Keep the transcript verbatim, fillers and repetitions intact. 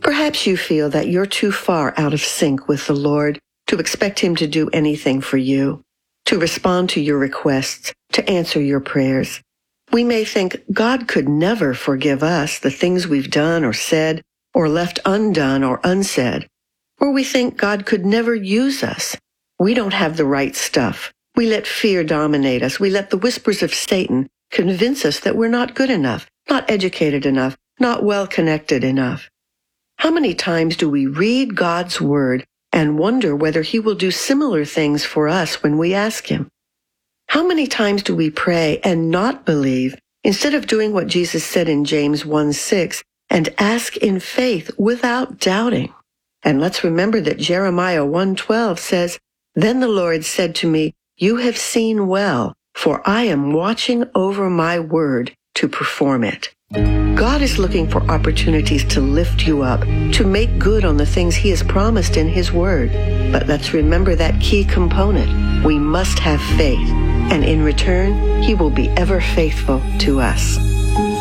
Perhaps you feel that you're too far out of sync with the Lord to expect Him to do anything for you, to respond to your requests, to answer your prayers. We may think God could never forgive us the things we've done or said, or left undone or unsaid. Or we think God could never use us. We don't have the right stuff. We let fear dominate us. We let the whispers of Satan convince us that we're not good enough, not educated enough, not well connected enough. How many times do we read God's Word and wonder whether He will do similar things for us when we ask Him? How many times do we pray and not believe instead of doing what Jesus said in James one six and ask in faith without doubting? And let's remember that Jeremiah one twelve says, "Then the Lord said to me, you have seen well, for I am watching over my word to perform it." God is looking for opportunities to lift you up, to make good on the things He has promised in His Word. But let's remember that key component. We must have faith, and in return, He will be ever faithful to us.